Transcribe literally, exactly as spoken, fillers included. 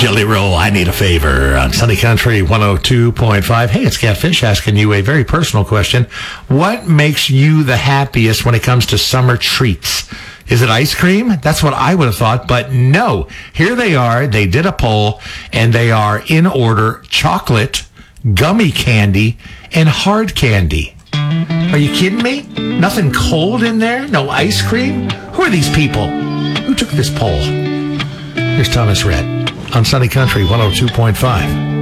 Jelly Roll, I Need a Favor on Sunny Country one oh two point five. Hey, it's Catfish asking you a very personal question. What makes you the happiest when it comes to summer treats? Is it ice cream? That's what I would have thought, but no. Here they are. They did a poll, and they are in order: chocolate, gummy candy, and hard candy. Are you kidding me? Nothing cold in there? No ice cream? Who are these people? Who took this poll? Here's Thomas Rhett on Sunny Country one oh two point five.